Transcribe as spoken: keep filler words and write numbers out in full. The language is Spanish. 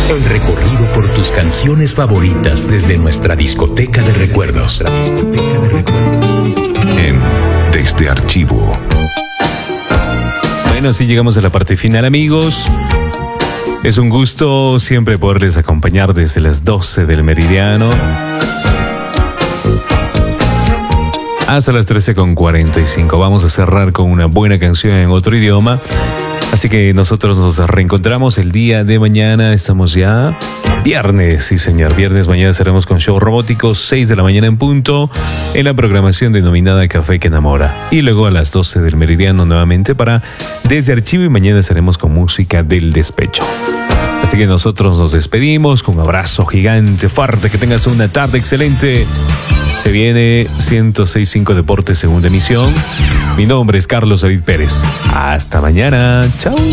El recorrido por tus canciones favoritas desde nuestra discoteca de recuerdos. Nuestra discoteca de recuerdos. En Desde Archivo. Bueno, así llegamos a la parte final, amigos. Es un gusto siempre poderles acompañar desde las doce del meridiano hasta las trece con cuarenta y cinco. Vamos a cerrar con una buena canción en otro idioma. Así que nosotros nos reencontramos el día de mañana. Estamos ya viernes, sí señor, viernes. Mañana estaremos con Show Robótico, seis de la mañana en punto, en la programación denominada Café que Enamora. Y luego a las doce del meridiano nuevamente para Desde Archivo, y mañana estaremos con música del despecho. Así que nosotros nos despedimos con un abrazo gigante, fuerte, que tengas una tarde excelente. Se viene ciento seis punto cinco Deportes, segunda emisión. Mi nombre es Carlos David Pérez. Hasta mañana. Chao.